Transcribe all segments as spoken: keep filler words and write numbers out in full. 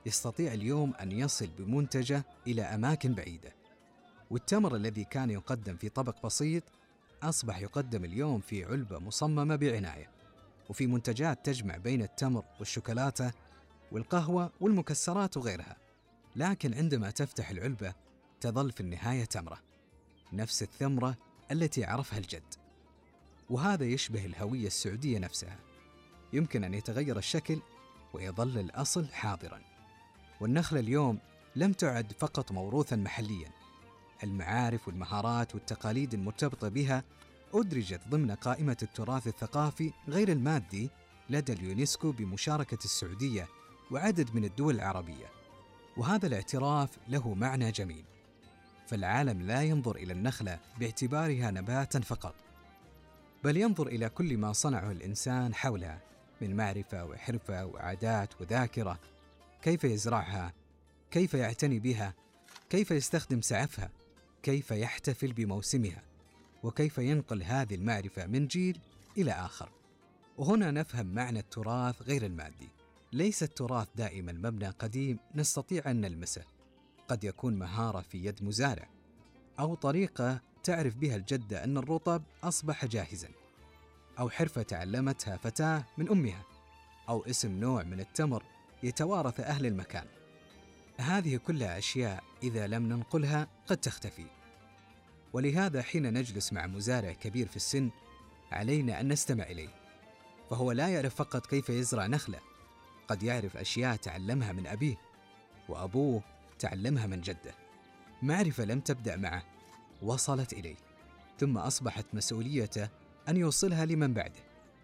يستطيع اليوم أن يصل بمنتجه إلى أماكن بعيدة. والتمر الذي كان يقدم في طبق بسيط أصبح يقدم اليوم في علبة مصممة بعناية، وفي منتجات تجمع بين التمر والشوكولاتة والقهوة والمكسرات وغيرها. لكن عندما تفتح العلبة تظل في النهاية تمرة، نفس الثمرة التي عرفها الجد. وهذا يشبه الهوية السعودية نفسها، يمكن أن يتغير الشكل ويظل الأصل حاضراً. والنخلة اليوم لم تعد فقط موروثاً محلياً، المعارف والمهارات والتقاليد المرتبطة بها أدرجت ضمن قائمة التراث الثقافي غير المادي لدى اليونسكو بمشاركة السعودية وعدد من الدول العربية. وهذا الاعتراف له معنى جميل، فالعالم لا ينظر إلى النخلة باعتبارها نباتاً فقط، بل ينظر إلى كل ما صنعه الإنسان حولها من معرفة وحرفة وعادات وذاكرة. كيف يزرعها، كيف يعتني بها، كيف يستخدم سعفها، كيف يحتفل بموسمها، وكيف ينقل هذه المعرفة من جيل إلى آخر. وهنا نفهم معنى التراث غير المادي. ليس التراث دائما مبنى قديم نستطيع أن نلمسه، قد يكون مهارة في يد مزارع، أو طريقة تعرف بها الجدة أن الرطب أصبح جاهزا، أو حرفة تعلمتها فتاة من أمها، أو اسم نوع من التمر يتوارث أهل المكان. هذه كلها أشياء إذا لم ننقلها قد تختفي. ولهذا حين نجلس مع مزارع كبير في السن علينا أن نستمع إليه، فهو لا يعرف فقط كيف يزرع نخلة، قد يعرف أشياء تعلمها من أبيه، وأبوه تعلمها من جده. معرفة لم تبدأ معه، وصلت إليه، ثم أصبحت مسؤوليته أن يوصلها لمن بعده.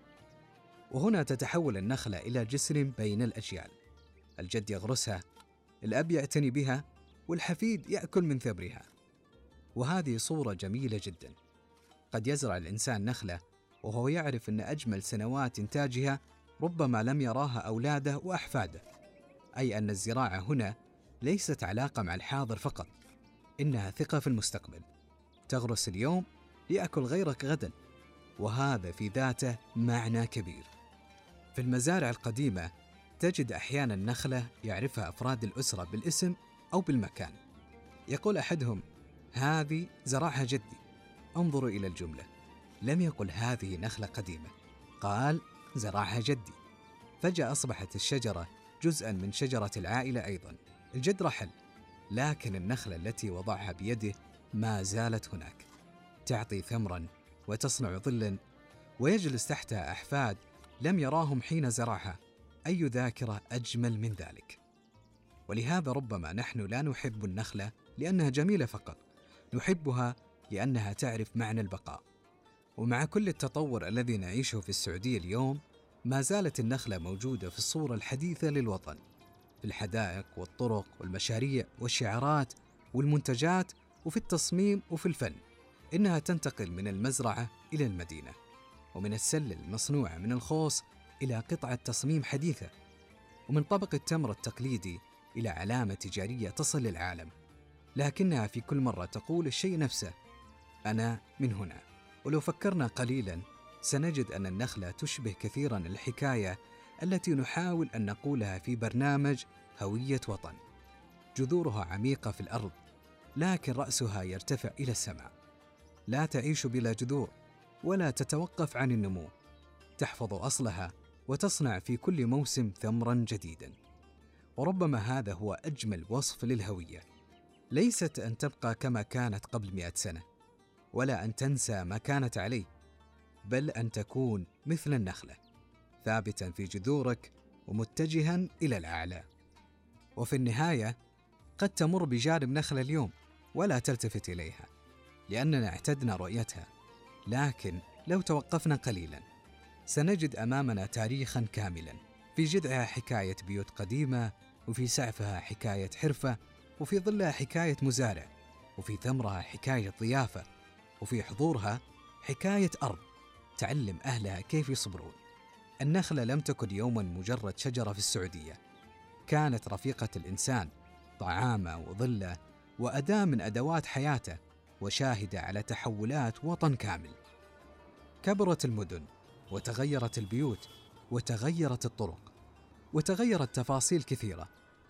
وهنا تتحول النخلة إلى جسر بين الأجيال، الجد يغرسها، الأب يعتني بها، والحفيد يأكل من ثمرها. وهذه صورة جميلة جدا. قد يزرع الإنسان نخلة وهو يعرف أن أجمل سنوات إنتاجها ربما لم يراها أولاده وأحفاده، أي أن الزراعة هنا ليست علاقة مع الحاضر فقط، إنها ثقة في المستقبل. تغرس اليوم ليأكل غيرك غدا، وهذا في ذاته معنى كبير. في المزارع القديمة تجد أحيانا نخلة يعرفها أفراد الأسرة بالاسم أو بالمكان. يقول أحدهم: هذه زرعها جدي. انظروا إلى الجملة، لم يقل هذه نخلة قديمة، قال زرعها جدي. فجأة أصبحت الشجرة جزءا من شجرة العائلة أيضا. الجد رحل، لكن النخلة التي وضعها بيده ما زالت هناك، تعطي ثمرا وتصنع ظلا، ويجلس تحتها أحفاد لم يراهم حين زرعها. أي ذاكرة أجمل من ذلك؟ ولهذا ربما نحن لا نحب النخلة لأنها جميلة فقط، نحبها لأنها تعرف معنى البقاء. ومع كل التطور الذي نعيشه في السعودية اليوم، ما زالت النخلة موجودة في الصورة الحديثة للوطن، في الحدائق والطرق والمشاريع والشعارات والمنتجات، وفي التصميم وفي الفن. إنها تنتقل من المزرعة إلى المدينة، ومن السلة المصنوعة من الخوص إلى قطعة تصميم حديثة، ومن طبق التمر التقليدي إلى علامة تجارية تصل للعالم. لكنها في كل مرة تقول الشيء نفسه: أنا من هنا. ولو فكرنا قليلا سنجد أن النخلة تشبه كثيرا الحكاية التي نحاول أن نقولها في برنامج هوية وطن. جذورها عميقة في الأرض، لكن رأسها يرتفع إلى السماء. لا تعيش بلا جذور، ولا تتوقف عن النمو. تحفظ أصلها وتصنع في كل موسم ثمرا جديدا. وربما هذا هو أجمل وصف للهوية، ليست أن تبقى كما كانت قبل مئة سنة، ولا أن تنسى ما كانت عليه، بل أن تكون مثل النخلة، ثابتا في جذورك ومتجها إلى الأعلى. وفي النهاية قد تمر بجانب نخلة اليوم ولا تلتفت إليها لأننا اعتدنا رؤيتها، لكن لو توقفنا قليلا سنجد أمامنا تاريخا كاملا، في جذعها حكاية بيوت قديمة، وفي سعفها حكاية حرفة، وفي ظلها حكاية مزارع، وفي ثمرها حكاية ضيافة، وفي حضورها حكاية أرض تعلم أهلها كيف يصبرون. النخلة لم تكن يوما مجرد شجرة في السعودية، كانت رفيقة الإنسان، طعامه وظله وأداة من أدوات حياته، وشاهدة على تحولات وطن كامل. كبرت المدن، وتغيرت البيوت، وتغيرت الطرق، وتغيرت تفاصيل كثيرة،